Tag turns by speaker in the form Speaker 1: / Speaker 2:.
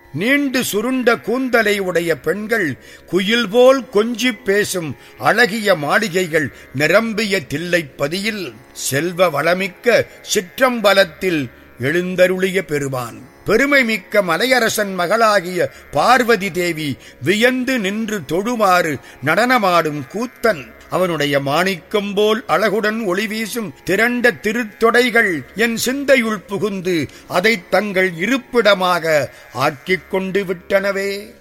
Speaker 1: நீண்டு சுருண்ட கூந்தலை உடைய பெண்கள் குயில் போல் கொஞ்சிப் பேசும் அழகிய மாளிகைகள் நிரம்பிய தில்லைப்பதியில் செல்வ வளமிக்க சிற்றம்பலத்தில் எழுந்தருளிய பெருமான் பெருமை மிக்க மலையரசன் மகளாகிய பார்வதி தேவி வியந்து நின்று தொழுமாறு நடனமாடும் கூத்தன் அவனுடைய மாணிக்கம் போல் அழகுடன் ஒளி வீசும் திரண்ட திருத்தொடைகள் என் சிந்தையுள் புகுந்து அதை தங்கள் இருப்பிடமாக ஆக்கிக் கொண்டு விட்டனவே.